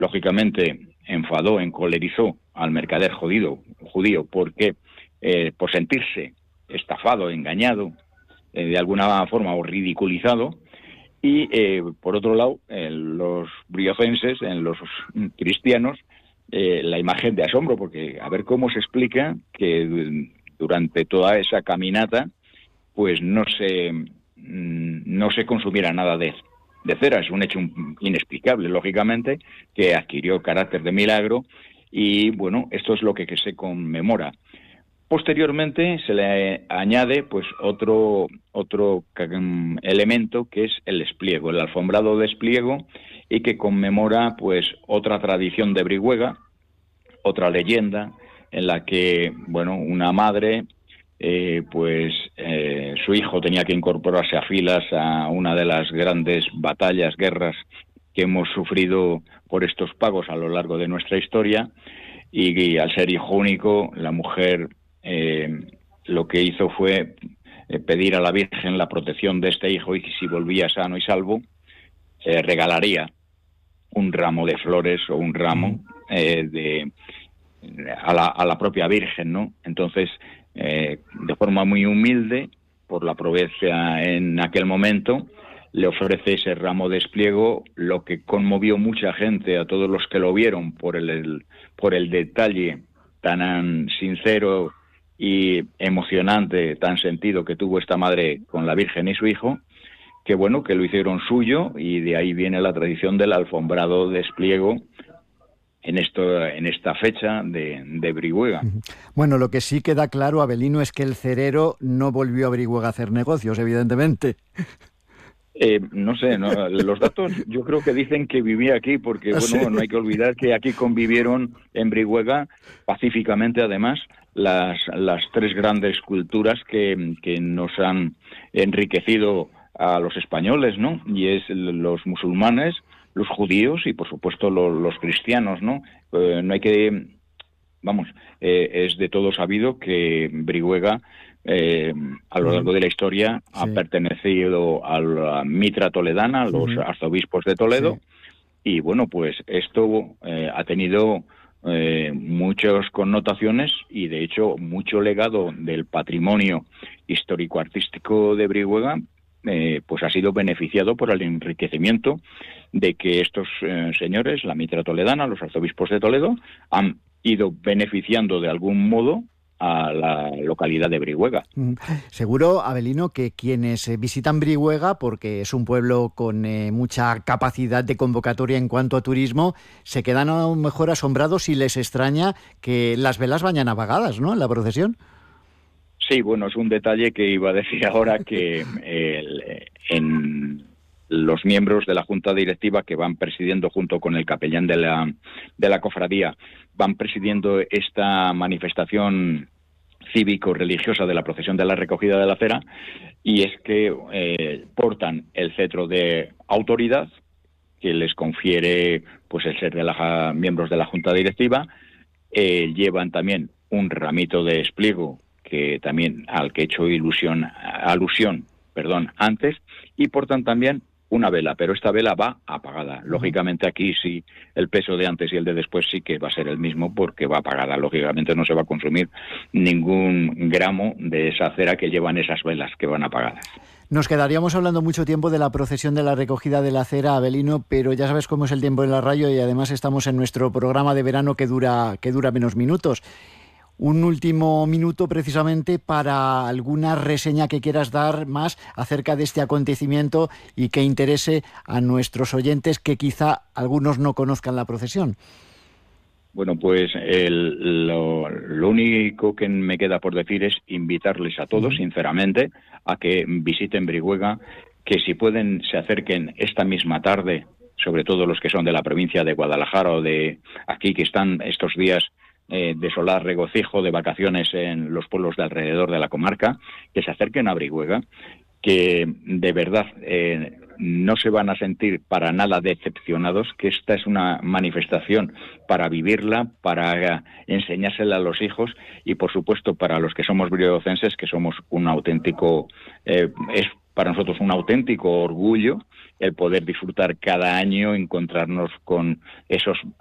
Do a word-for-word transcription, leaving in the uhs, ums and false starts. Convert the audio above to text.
lógicamente enfadó, encolerizó al mercader judío, judío porque eh, por sentirse estafado, engañado, eh, de alguna forma o ridiculizado. Y eh, por otro lado, en los briocenses, en los cristianos, eh, la imagen de asombro, porque a ver cómo se explica que durante toda esa caminata pues no se no se consumiera nada de, de cera. Es un hecho inexplicable, lógicamente, que adquirió carácter de milagro, y bueno, esto es lo que, que se conmemora. Posteriormente se le añade pues otro otro elemento, que es el espliego, el alfombrado de espliego, y que conmemora pues otra tradición de Brihuega, otra leyenda en la que, bueno, una madre eh, pues eh, su hijo tenía que incorporarse a filas a una de las grandes batallas, guerras que hemos sufrido por estos pagos a lo largo de nuestra historia, y, y al ser hijo único, la mujer Eh, lo que hizo fue eh, pedir a la Virgen la protección de este hijo, y que si volvía sano y salvo, eh, regalaría un ramo de flores o un ramo eh, de a la, a la propia Virgen, ¿no? Entonces, eh, de forma muy humilde, por la pobreza en aquel momento, le ofrece ese ramo de espliego, lo que conmovió mucha gente, a todos los que lo vieron, por el, el por el detalle tan sincero y emocionante, tan sentido, que tuvo esta madre con la Virgen y su hijo, que bueno, que lo hicieron suyo, y de ahí viene la tradición del alfombrado de espliego en esto, en esta fecha de, de Brihuega. Bueno, lo que sí queda claro, Avelino, es que el cerero no volvió a Brihuega a hacer negocios, evidentemente. Eh, no sé, no, los datos yo creo que dicen que vivía aquí, porque bueno, ¿sí? No hay que olvidar que aquí convivieron en Brihuega pacíficamente, además, las, las tres grandes culturas que, que nos han enriquecido a los españoles, ¿no? Y es los musulmanes, los judíos y por supuesto los, los cristianos, ¿no? Eh, no hay que, vamos, eh, es de todo sabido que Brihuega Eh, a lo largo de la historia sí. ha pertenecido a la mitra toledana, a los uh-huh. arzobispos de Toledo, sí. Y bueno, pues esto eh, ha tenido eh, muchas connotaciones, y de hecho mucho legado del patrimonio histórico-artístico de Brihuega eh, pues ha sido beneficiado por el enriquecimiento de que estos eh, señores, la mitra toledana, los arzobispos de Toledo, han ido beneficiando de algún modo a la localidad de Brihuega. Seguro, Avelino, que quienes visitan Brihuega, porque es un pueblo con eh, mucha capacidad de convocatoria en cuanto a turismo, se quedan a lo mejor asombrados y les extraña que las velas vayan apagadas, ¿no?, en la procesión. Sí, bueno, es un detalle que iba a decir ahora, que el, en los miembros de la Junta Directiva, que van presidiendo junto con el capellán de la, de la cofradía, van presidiendo esta manifestación cívico-religiosa de la procesión de la recogida de la cera, y es que eh, portan el cetro de autoridad que les confiere pues el ser de la, miembros de la Junta Directiva, eh, llevan también un ramito de espliego, que también al que he hecho ilusión, alusión perdón, antes, y portan también una vela, pero esta vela va apagada. Lógicamente aquí sí, el peso de antes y el de después sí que va a ser el mismo, porque va apagada. Lógicamente no se va a consumir ningún gramo de esa cera que llevan esas velas que van apagadas. Nos quedaríamos hablando mucho tiempo de la procesión de la recogida de la cera, Avelino, pero ya sabes cómo es el tiempo en la radio, y además estamos en nuestro programa de verano que dura, que dura menos minutos. Un último minuto precisamente para alguna reseña que quieras dar más acerca de este acontecimiento y que interese a nuestros oyentes, que quizá algunos no conozcan la procesión. Bueno, pues el, lo, lo único que me queda por decir es invitarles a todos, sinceramente, a que visiten Brihuega, que si pueden se acerquen esta misma tarde, sobre todo los que son de la provincia de Guadalajara o de aquí, que están estos días Eh, de solar regocijo, de vacaciones en los pueblos de alrededor de la comarca, que se acerquen a Brihuega, que de verdad eh, no se van a sentir para nada decepcionados, que esta es una manifestación para vivirla, para enseñársela a los hijos, y por supuesto para los que somos briocenses, que somos un auténtico, eh, es para nosotros un auténtico orgullo el poder disfrutar cada año, encontrarnos con esos